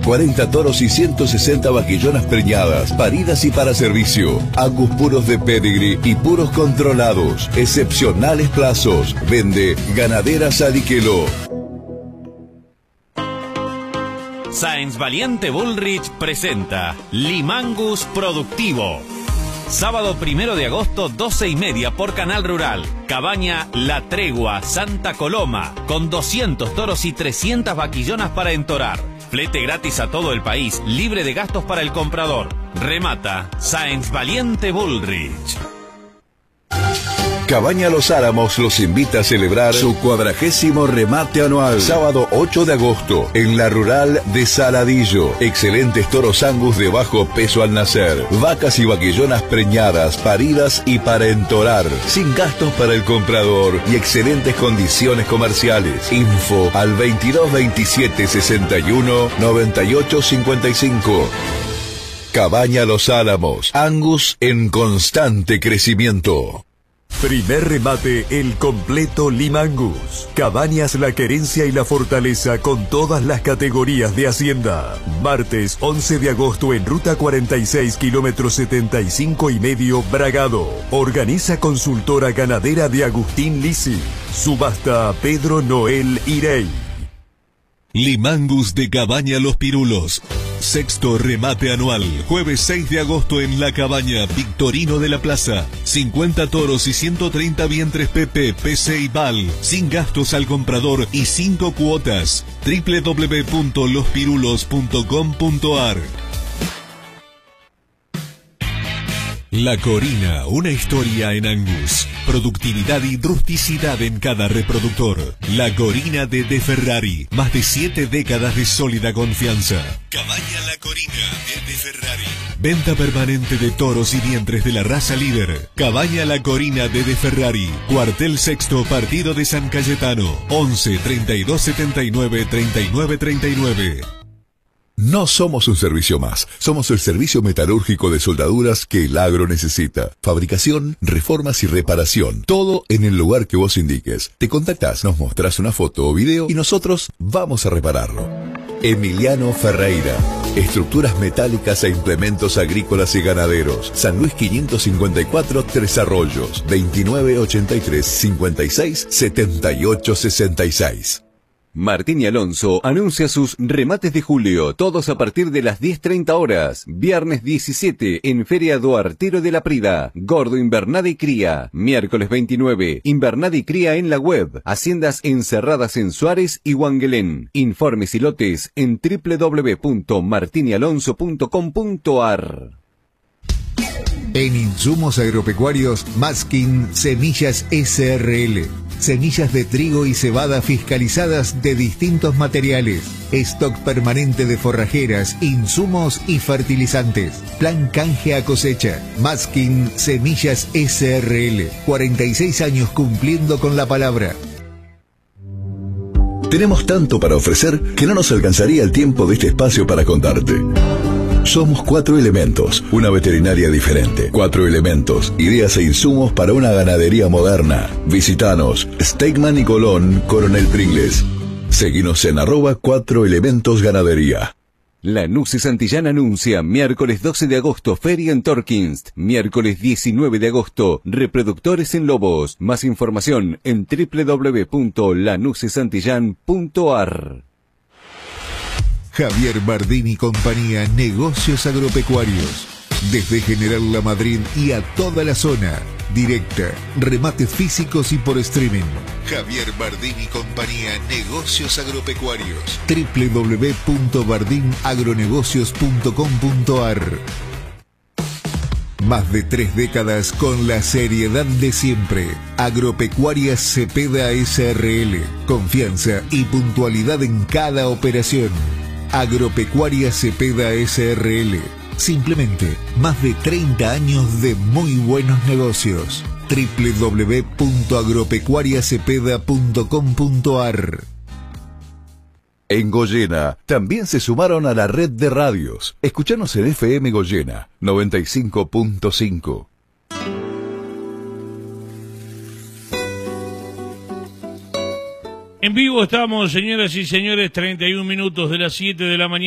40 toros y 160 vaquillonas preñadas, paridas y para servicio. Angus puros de pedigree y puros controlados. Excepcionales plazos. Vende Ganaderas Ariqueló. Sáenz Valiente Bullrich presenta Limangus Productivo. Sábado 1 de agosto, 12:30 por Canal Rural. Cabaña La Tregua, Santa Coloma, con 200 toros y 300 vaquillonas para entorar. Flete gratis a todo el país, libre de gastos para el comprador. Remata Sáenz Valiente Bullrich. Cabaña Los Álamos los invita a celebrar su 40º remate anual. Sábado 8 de agosto, en la rural de Saladillo. Excelentes toros Angus de bajo peso al nacer. Vacas y vaquillonas preñadas, paridas y para entorar. Sin gastos para el comprador y excelentes condiciones comerciales. Info al 22 27 61 98 55. Cabaña Los Álamos. Angus en constante crecimiento. Primer remate, el completo Limangus. Cabañas La Querencia y La Fortaleza con todas las categorías de hacienda. Martes 11 de agosto en Ruta 46, kilómetro 75,5, Bragado. Organiza Consultora Ganadera de Agustín Lisi. Subasta Pedro Noel Irey. Limangus de Cabaña Los Pirulos. Sexto remate anual, jueves 6 de agosto en La Cabaña, Victorino de la Plaza. 50 toros y 130 vientres PP, PC y Val, sin gastos al comprador y 5 cuotas. www.lospirulos.com.ar. La Corina, una historia en Angus. Productividad y rusticidad en cada reproductor. La Corina de Ferrari. Más de 7 décadas de sólida confianza. Cabaña La Corina de Ferrari. Venta permanente de toros y vientres de la raza líder. Cabaña La Corina de Ferrari. Cuartel Sexto, Partido de San Cayetano. 11 32 79 39 39. No somos un servicio más, somos el servicio metalúrgico de soldaduras que el agro necesita. Fabricación, reformas y reparación, todo en el lugar que vos indiques. Te contactás, nos mostrás una foto o video y nosotros vamos a repararlo. Emiliano Ferreira, estructuras metálicas e implementos agrícolas y ganaderos. San Luis 554, Tres Arroyos, 2983 56 78 66. Martín y Alonso anuncia sus remates de julio, todos a partir de las 10:30 horas. Viernes 17 en Feria do Artero de la Prida. Gordo Invernada y Cría. Miércoles 29, Invernada y Cría en la web. Haciendas encerradas en Suárez y Huanguelén. Informes y lotes en www.martinialonso.com.ar. En Insumos Agropecuarios, Maskin Semillas SRL. Semillas de trigo y cebada fiscalizadas de distintos materiales. Stock permanente de forrajeras, insumos y fertilizantes. Plan canje a cosecha. Maskin Semillas SRL. 46 años cumpliendo con la palabra. Tenemos tanto para ofrecer que no nos alcanzaría el tiempo de este espacio para contarte. Somos 4 elementos, una veterinaria diferente. 4 elementos, ideas e insumos para una ganadería moderna. Visítanos, Steakman y Colón, Coronel Pringles. Seguinos en @4elementos ganadería. Lanusse Santillán anuncia miércoles 12 de agosto Feria en Torkins, miércoles 19 de agosto Reproductores en Lobos. Más información en www.lanusesantillán.ar. Javier Bardín y compañía, negocios agropecuarios. Desde General La Madrid y a toda la zona. Directa, remates físicos y por streaming. Javier Bardín y compañía, negocios agropecuarios. www.bardinagronegocios.com.ar. Más de 3 décadas con la seriedad de siempre. Agropecuarias Cepeda SRL. Confianza y puntualidad en cada operación. Agropecuaria Cepeda SRL. Simplemente más de 30 años de muy buenos negocios. www.agropecuariacepeda.com.ar. En Goyena también se sumaron a la red de radios. Escuchanos en FM Goyena 95.5. En vivo estamos, señoras y señores, 31 minutos de las 7 de la mañana.